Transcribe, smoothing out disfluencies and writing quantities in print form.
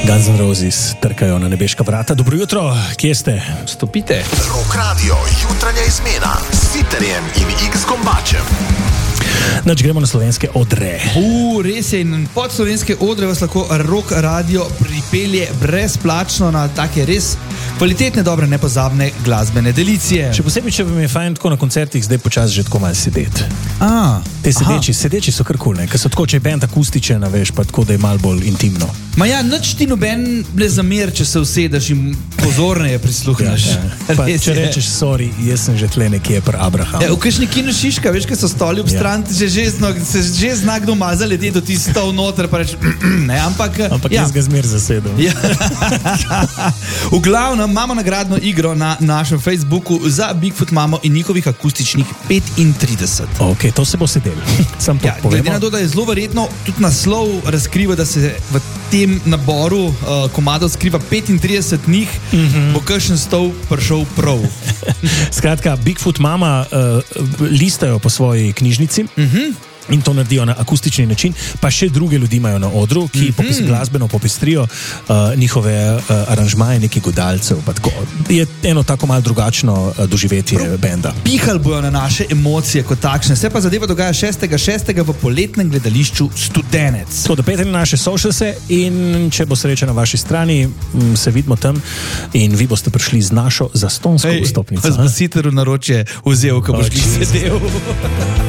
Guns N' Roses trkajo na nebeška vrata. Dobro jutro, kje ste? Stopite. Rock Radio, jutranja izmena s Sitarjem in X-Kombačem. Nač gremo na slovenske odre. Res je, in pod slovenske odre vas lahko Rock Radio pripelje brezplačno na take res kvalitetne, dobre, nepozabne glasbene delicije. Še posebej, če vam je fajn tako na koncertih, zdaj počasi že tako malo sedeti. Te sedeči so kar cool, ne? Ker so tako, če je band akustičen, veš, pa tako, da je malo bolj intimno. Ma ja, nič ti noben ne zamer, če se usedeš in pozorneje prisluhneš. Pa, če rečeš, sorry, jaz sem že tle nekje pri Abrahamu. V kakšni kino Šiška, veš, kaj so stoli ob stran, se že zna kdo maza ljudje, do ti stol noter, pa reč, ne, ampak jaz ga zmer zasedem. Ja. V glavnem imamo nagradno igro na našem Facebooku za Bigfoot Mamo in njihovih akustičnih 35. Ok, to se bo sedel. Glede na to, da je zelo verjetno, tudi naslov razkriva, da se v tem naboru komadov skriva 35 njih, bo kakšen stol prišel prav. Skratka, Bigfoot Mama listajo po svoji knjižnici. In to naredijo na akustični način, pa še druge ljudi imajo na odru, ki glasbeno popestrijo njihove aranžmaje nekih godalcev. Je eno tako malo drugačno doživetje benda. Pihali bojo na naše emocije kot takšne. Se pa zadeva dogaja 6.6. v poletnem gledališču Studenec. Tako da pejte na naše socialse in če bo sreča na vaši strani, se vidimo tam in vi boste prišli z našo zastonsko vstopnico. Pa z Sitarju naročje vzel, ko boš sedel.